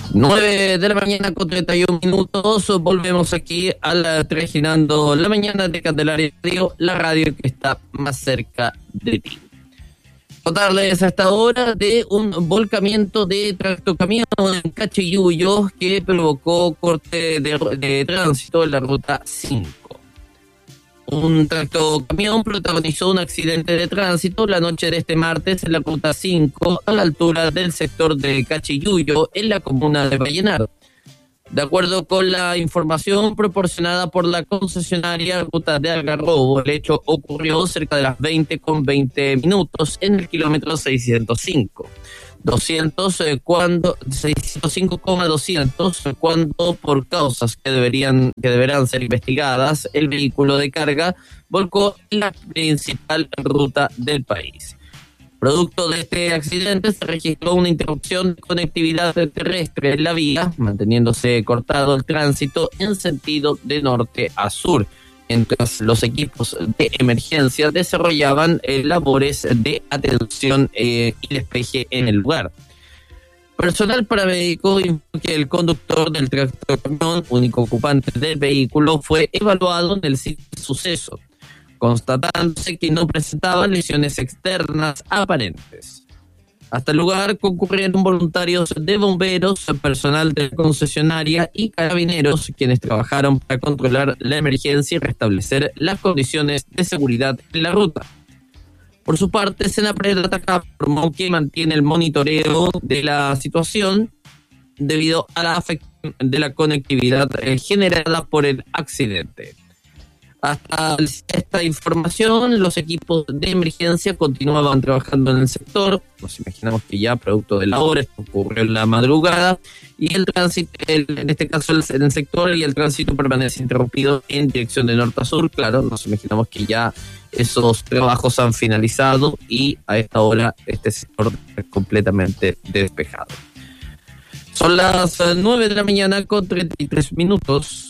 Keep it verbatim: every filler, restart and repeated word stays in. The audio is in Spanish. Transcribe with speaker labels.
Speaker 1: nueve de la mañana con treinta y un minutos, volvemos aquí a la Trajinando la mañana de Candelaria Radio, la radio que está más cerca de ti. Contarles a esta hora de un volcamiento de tractocamión en Cachiyuyo que provocó corte de, de tránsito en la ruta cinco. Un tractocamión protagonizó un accidente de tránsito la noche de este martes en la ruta cinco a la altura del sector de Cachiyuyo en la comuna de Vallenar. De acuerdo con la información proporcionada por la concesionaria Ruta de Algarrobo, el hecho ocurrió cerca de las veinte con veinte minutos en el kilómetro seiscientos cinco. doscientos eh, cuando seiscientos cinco coma doscientos cuando por causas que deberían que deberán ser investigadas el vehículo de carga volcó en la principal ruta del país. Producto de este accidente se registró una interrupción de conectividad terrestre en la vía, manteniéndose cortado el tránsito en sentido de norte a sur, mientras los equipos de emergencia desarrollaban eh, labores de atención eh, y despeje en el lugar. Personal paramédico informó que el conductor del tractocamión, único ocupante del vehículo, fue evaluado en el sitio de suceso, constatándose que no presentaba lesiones externas aparentes. Hasta el lugar concurrieron voluntarios de bomberos, personal de concesionaria y carabineros, quienes trabajaron para controlar la emergencia y restablecer las condiciones de seguridad en la ruta. Por su parte, Senapred Atacama informó que mantiene el monitoreo de la situación debido a la afectación de la conectividad generada por el accidente. Hasta esta información, los equipos de emergencia continuaban trabajando en el sector. Nos imaginamos que ya producto de la hora, esto ocurrió en la madrugada, y el tránsito, el, en este caso el, en el sector, y el tránsito permanece interrumpido en dirección de norte a sur. Claro, nos imaginamos que ya esos trabajos han finalizado y a esta hora este sector es completamente despejado. Son las nueve de la mañana con treinta y tres minutos.